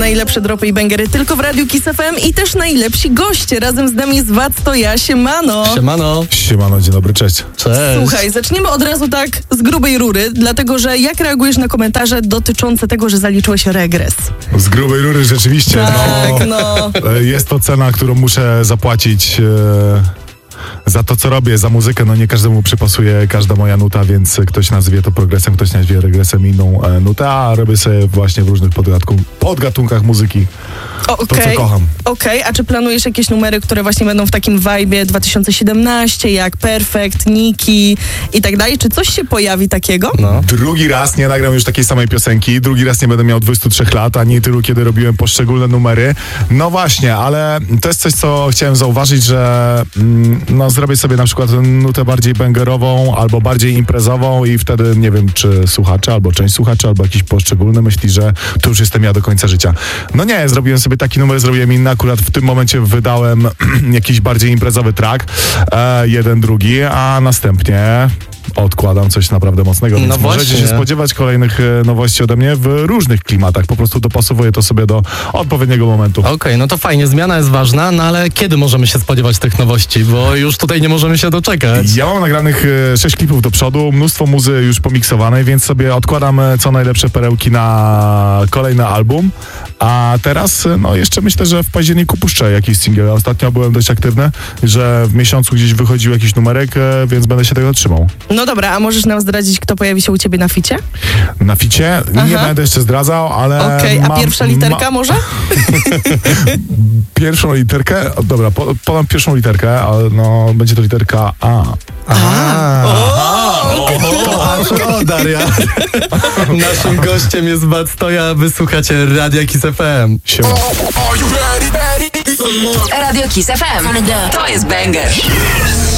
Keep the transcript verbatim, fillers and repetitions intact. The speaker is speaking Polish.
najlepsze dropy i bangery tylko w Radiu Kiss F M i też najlepsi goście. Razem z nami z Wac to ja, siemano. Siemano. Siemano, dzień dobry, cześć. Cześć. Słuchaj, zaczniemy od razu tak z grubej rury, dlatego że jak reagujesz na komentarze dotyczące tego, że zaliczyłeś regres? Z grubej rury rzeczywiście. Tak, no. no. Jest to cena, którą muszę zapłacić e, za to, co robię, za muzykę. No nie każdemu przypasuje każda moja nuta, więc ktoś nazwie to progresem, ktoś nazwie regresem inną e, nutę, a robię sobie właśnie w różnych podgatunku, podgatunkach muzyki O, to, okej. co kocham. Okej, a czy planujesz jakieś numery, które właśnie będą w takim vibe'ie dwa tysiące siedemnaście, jak Perfect, Niki i tak dalej? Czy coś się pojawi takiego? No. Drugi raz nie nagram już takiej samej piosenki, drugi raz nie będę miał dwudziestu trzech lat, ani tylu, kiedy robiłem poszczególne numery. No właśnie, ale to jest coś, co chciałem zauważyć, że mm, no zrobię sobie na przykład nutę bardziej bangerową albo bardziej imprezową i wtedy nie wiem, czy słuchacze, albo część słuchaczy, albo jakiś poszczególny myśli, że to już jestem ja do końca życia. No nie, zrobiłem sobie taki numer, zrobiłem inny, akurat w tym momencie wydałem jakiś bardziej imprezowy track, e, jeden, drugi, a następnie odkładam coś naprawdę mocnego, więc No możecie właśnie. się spodziewać kolejnych e, nowości ode mnie w różnych klimatach. Po prostu dopasowuję to sobie do odpowiedniego momentu. Okej, no to fajnie, zmiana jest ważna, no ale kiedy możemy się spodziewać tych nowości? Bo już tutaj nie możemy się doczekać. Ja mam nagranych e, sześć klipów do przodu, mnóstwo muzy już pomiksowanej, więc sobie odkładam e, co najlepsze perełki na kolejny album. A teraz, e, no jeszcze myślę, że w październiku puszczę jakiś singiel. Ostatnio byłem dość aktywny, że w miesiącu gdzieś wychodził jakiś numerek, e, więc będę się tego trzymał. No dobra, a możesz nam zdradzić, kto pojawi się u ciebie na ficie? Na ficie nie Aha. będę jeszcze zdradzał, ale Okej, a mam- pierwsza literka ma- może? Pierwszą literkę? O, dobra, po, podam pierwszą literkę, ale no będzie to literka A. O, Daria. Naszym gościem jest Wac to ja, wysłuchacie Radia Kiss F M. Siema. Radio Kiss F M. To jest banger.